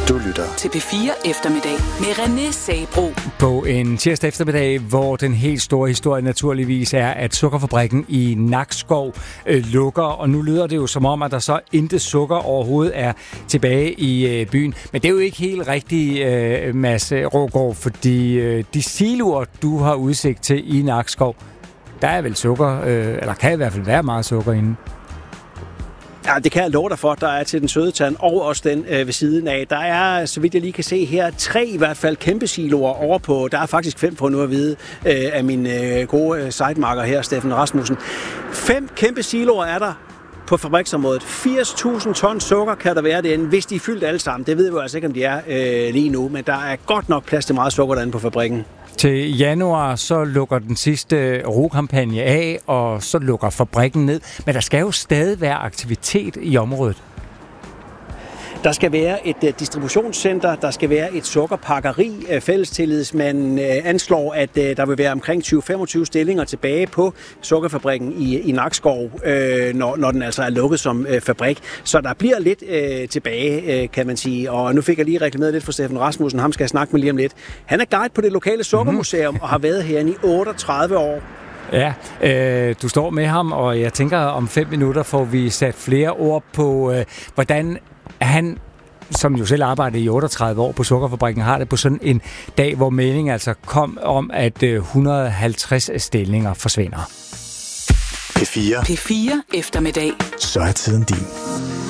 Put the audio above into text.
Du lytter til P4 Eftermiddag med René Sabro. På en tirsdag eftermiddag, hvor den helt store historie naturligvis er, at sukkerfabrikken i Nakskov lukker. Og nu lyder det jo som om, at der så intet sukker overhovedet er tilbage i byen. Men det er jo ikke helt rigtigt, Mads Rågaard, fordi de siloer, du har udsigt til i Nakskov, der er vel sukker, eller kan i hvert fald være meget sukker inde. Ja, det kan jeg love dig for. Der er til den søde tand og også den ved siden af. Der er, så vidt jeg lige kan se her, 3 i hvert fald kæmpe siloer over på. Der er faktisk 5 på nu at vide af min gode sidemarker her, Steffen Rasmussen. 5 kæmpe siloer er der på fabriksområdet. 80.000 ton sukker kan der være derinde, hvis de er fyldt alle sammen. Det ved vi jo altså ikke, om de er lige nu, men der er godt nok plads til meget sukker derinde på fabrikken. Til januar så lukker den sidste rokampagne af, og så lukker fabrikken ned. Men der skal jo stadig være aktivitet i området. Der skal være et distributionscenter, der skal være et sukkerpakkeri. Fællestillidsmanden anslår, at der vil være omkring 20-25 stillinger tilbage på sukkerfabrikken i Nakskov, når den altså er lukket som fabrik. Så der bliver lidt tilbage, kan man sige. Og nu fik jeg lige reklameret lidt for Steffen Rasmussen. Ham skal jeg snakke med lige om lidt. Han er guide på det lokale sukkermuseum og har været herinde i 38 år. Ja, du står med ham, og jeg tænker, om 5 minutter får vi sat flere ord på, hvordan han, som jo selv arbejdede i 38 år på sukkerfabrikken, har det på sådan en dag, hvor meldingen altså kom om, at 150 stillinger forsvinder. P4. P4 Eftermiddag. Så er tiden din.